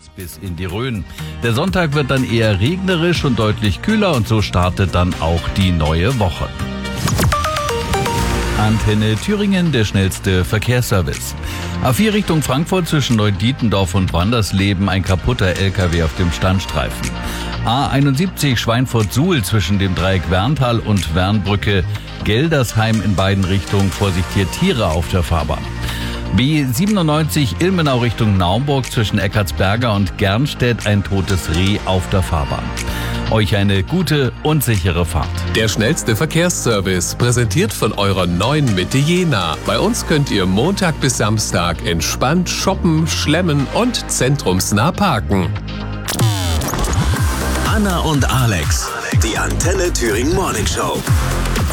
bis in die Rhön. Der Sonntag wird dann eher regnerisch und deutlich kühler und so startet dann auch die neue Woche. Antenne Thüringen, der schnellste Verkehrsservice. A4 Richtung Frankfurt zwischen Neudietendorf und Wandersleben, ein kaputter LKW auf dem Standstreifen. A71 Schweinfurt-Suhl zwischen dem Dreieck Werntal und Wernbrücke, Geldersheim in beiden Richtungen, Vorsicht hier Tiere auf der Fahrbahn. B97 Ilmenau Richtung Naumburg zwischen Eckartsberger und Gernstedt, ein totes Reh auf der Fahrbahn. Euch eine gute und sichere Fahrt. Der schnellste Verkehrsservice, präsentiert von eurer neuen Mitte Jena. Bei uns könnt ihr Montag bis Samstag entspannt shoppen, schlemmen und zentrumsnah parken. Anna und Alex, die Antenne Thüringen Morning Show.